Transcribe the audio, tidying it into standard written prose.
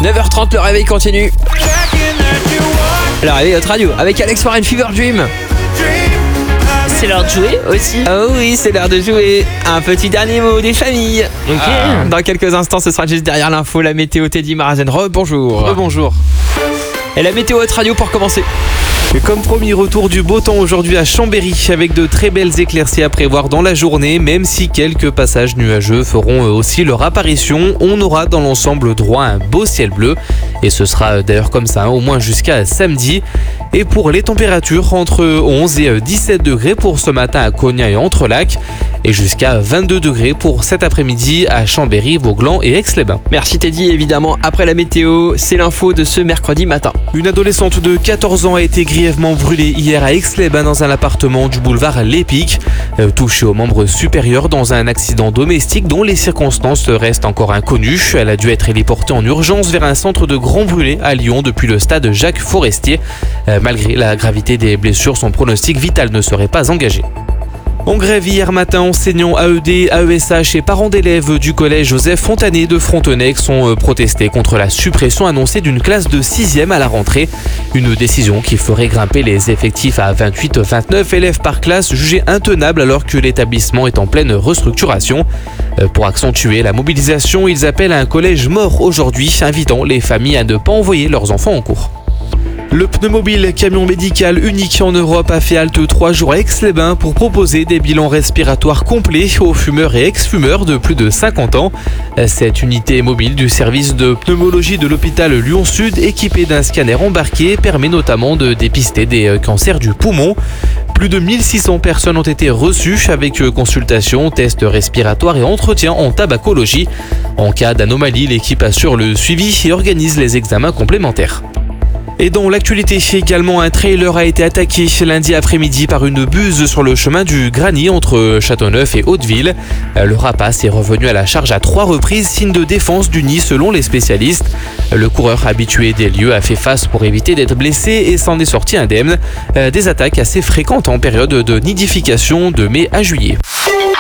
9h30, le réveil continue. Le réveil Hot Radio avec Alex Warren, Fever Dream. C'est l'heure de jouer aussi. Oh oui, c'est l'heure de jouer. Un petit dernier mot des familles. Ok. Dans quelques instants, ce sera juste derrière l'info, la météo. Teddy Marazen, bonjour. Bonjour. Et la météo Hot Radio pour commencer. Et comme promis, retour du beau temps aujourd'hui à Chambéry avec de très belles éclaircies à prévoir dans la journée, même si quelques passages nuageux feront aussi leur apparition. On aura dans l'ensemble droit à un beau ciel bleu et ce sera d'ailleurs comme ça au moins jusqu'à samedi. Et pour les températures, entre 11 et 17 degrés pour ce matin à Cognac et Entrelacs et jusqu'à 22 degrés pour cet après-midi à Chambéry, Vauglan et Aix-les-Bains. Merci Teddy, évidemment. Après la météo, c'est l'info de ce mercredi matin. Une adolescente de 14 ans a été grièvement brûlée hier à Aix-les-Bains dans un appartement du boulevard L'Épic, touchée au membre supérieur dans un accident domestique dont les circonstances restent encore inconnues. Elle a dû être héliportée en urgence vers un centre de Grand Brûlé à Lyon depuis le stade Jacques Forestier. Malgré la gravité des blessures, son pronostic vital ne serait pas engagé. En grève hier matin, enseignants AED, AESH et parents d'élèves du collège Joseph Fontanet de Frontenac ont protesté contre la suppression annoncée d'une classe de 6e à la rentrée. Une décision qui ferait grimper les effectifs à 28-29 élèves par classe, jugée intenable alors que l'établissement est en pleine restructuration. Pour accentuer la mobilisation, ils appellent à un collège mort aujourd'hui, invitant les familles à ne pas envoyer leurs enfants en cours. Le pneumobile camion médical unique en Europe a fait halte 3 jours à Aix-les-Bains pour proposer des bilans respiratoires complets aux fumeurs et ex-fumeurs de plus de 50 ans. Cette unité mobile du service de pneumologie de l'hôpital Lyon-Sud, équipée d'un scanner embarqué, permet notamment de dépister des cancers du poumon. Plus de 1600 personnes ont été reçues avec consultation, tests respiratoires et entretien en tabacologie. En cas d'anomalie, l'équipe assure le suivi et organise les examens complémentaires. Et dans l'actualité également, un trailer a été attaqué lundi après-midi par une buse sur le chemin du Grany entre Châteauneuf et Hauteville. Le rapace est revenu à la charge à 3 reprises, signe de défense du nid selon les spécialistes. Le coureur habitué des lieux a fait face pour éviter d'être blessé et s'en est sorti indemne. Des attaques assez fréquentes en période de nidification de mai à juillet.